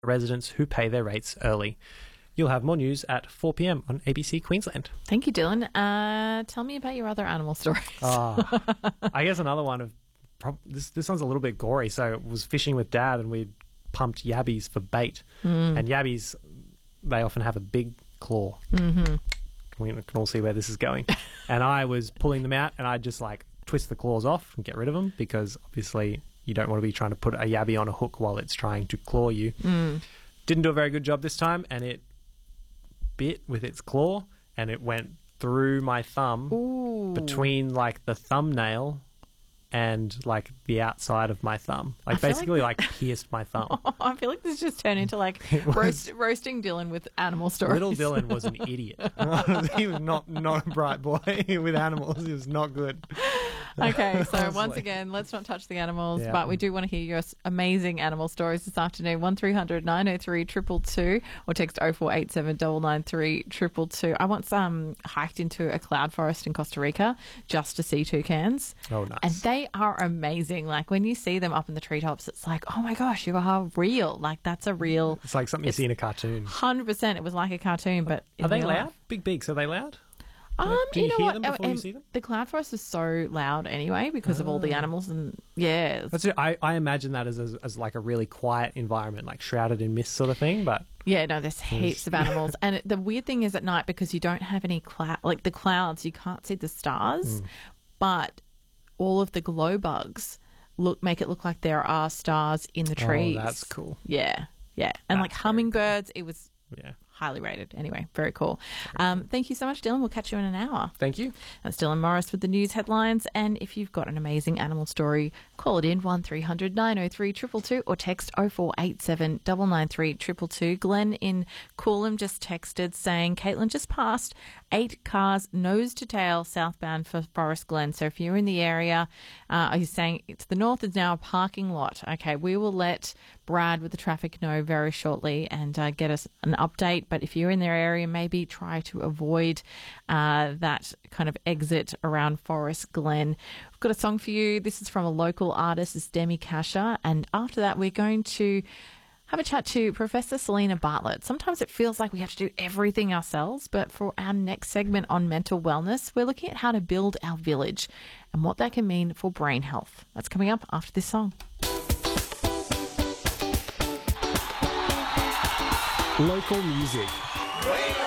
residents who pay their rates early. You'll have more news at 4 p.m. on ABC Queensland. Thank you, Dylan. Tell me about your other animal stories. I guess another one of this one's a little bit gory. So I was fishing with Dad and we pumped yabbies for bait. And yabbies, they often have a big claw. Mm-hmm. We can all see where this is going. And I was pulling them out and I just like twist the claws off and get rid of them because obviously you don't want to be trying to put a yabby on a hook while it's trying to claw you. Didn't do a very good job this time and it bit with its claw and it went through my thumb between like the thumbnail and like the outside of my thumb. Like basically like pierced my thumb. I feel like this just turned into like roasting Dylan with animal stories. Little Dylan was an idiot. He was not a bright boy with animals. He was not good. Okay, so once again, let's not touch the animals, but we do want to hear your amazing animal stories this afternoon. 1300 903 222 or text 0487 993 222. I once hiked into a cloud forest in Costa Rica just to see toucans. Oh, nice. And they are amazing. Like when you see them up in the treetops, it's like, oh my gosh, you are real. Like that's a real... It's like something you see in a cartoon. 100%. It was like a cartoon, but... Are they loud? Big beaks, are they loud? Do you hear them before you see them? The cloud forest is so loud anyway because of all the animals and That's it. I imagine that as like a really quiet environment, like shrouded in mist sort of thing. But yeah, no, there's heaps of animals. And the weird thing is at night because you don't have any like the clouds, you can't see the stars, but all of the glow bugs make it look like there are stars in the trees. Oh, that's cool. Yeah, yeah, and like hummingbirds, it was. Yeah. Highly rated. Anyway, very cool. Thank you so much, Dylan. We'll catch you in an hour. Thank you. That's Dylan Morris with the news headlines. And if you've got an amazing animal story, call it in 1300 903 222 or text 0487 993 222. Glenn in Coolum just texted saying, Caitlin just passed 8 cars nose to tail southbound for Forest Glen. So if you're in the area, he's saying to the north is now a parking lot. Okay, we will let Brad with the traffic know very shortly and get us an update. But if you're in their area, maybe try to avoid that kind of exit around Forest Glen. We've got a song for you. This is from a local artist. It's Demi Kasha. And after that, we're going to have a chat to Professor Selena Bartlett. Sometimes it feels like we have to do everything ourselves, but for our next segment on mental wellness, we're looking at how to build our village and what that can mean for brain health. That's coming up after this song. Local music.